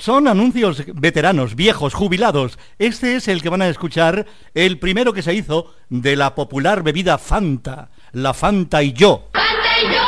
Son anuncios veteranos, viejos, jubilados. Este es el que van a escuchar, el primero que se hizo de la popular bebida Fanta, la Fanta y yo.